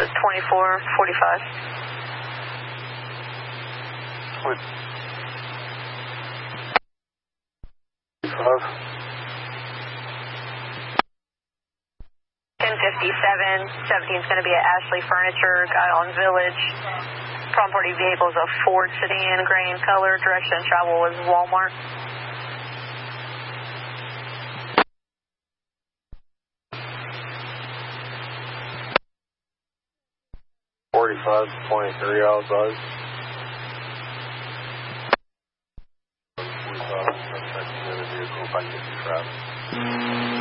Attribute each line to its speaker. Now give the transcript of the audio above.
Speaker 1: 2445.
Speaker 2: What?
Speaker 1: 1057, 17 is going to be at Ashley Furniture, Guy on Village. Property vehicle is a Ford sedan, gray in color. Direction of travel is Walmart.
Speaker 2: $45.23 outside. 45, vehicle, if I can get the traffic.